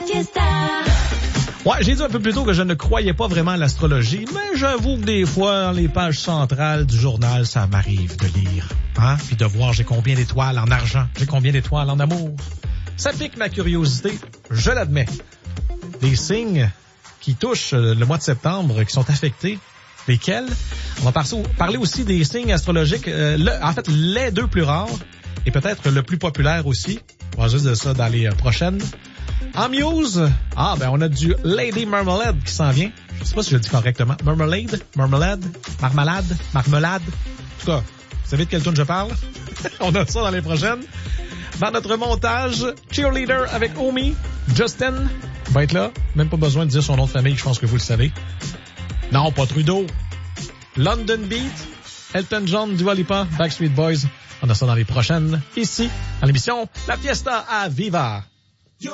fiesta. Ouais, j'ai dit un peu plus tôt que je ne croyais pas vraiment à l'astrologie, mais j'avoue que des fois, dans les pages centrales du journal, ça m'arrive de lire. Hein? Puis de voir j'ai combien d'étoiles en argent, j'ai combien d'étoiles en amour. Ça pique ma curiosité, je l'admets. Des signes qui touchent le mois de septembre, qui sont affectés. Lesquels? On va parler aussi des signes astrologiques, les deux plus rares, et peut-être le plus populaire aussi. On va juste de ça dans les prochaines. En Muse, on a du Lady Marmalade qui s'en vient. Je sais pas si je le dis correctement. Marmalade. En tout cas, vous savez de quelle tune je parle? On a ça dans les prochaines. Dans notre montage, Cheerleader avec Omi. Justin va être là. Même pas besoin de dire son nom de famille, je pense que vous le savez. Non, pas Trudeau. London Beat, Elton John, Dua Lipa, Backstreet Boys. On a ça dans les prochaines, ici, dans l'émission La Fiesta à Viva.